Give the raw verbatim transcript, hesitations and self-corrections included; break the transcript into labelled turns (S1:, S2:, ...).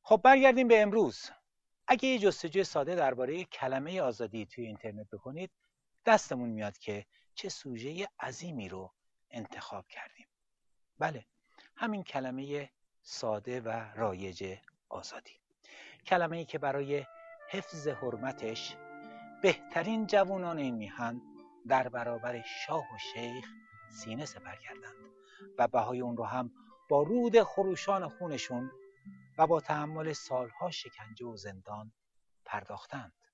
S1: خب برگردیم به امروز. اگه یه جستجوی ساده درباره کلمه آزادی توی اینترنت بکنید، دستمون میاد که چه سوژه عظیمی رو انتخاب کردیم. بله، همین کلمه ساده و رایج آزادی. کلمه‌ای که برای حفظ حرمتش بهترین جوانان این میهن در برابر شاه و شیخ سینه سپر کردند و بهای اون رو هم با رود خروشان خونشون و با تحمل سالها شکنجه و زندان پرداختند.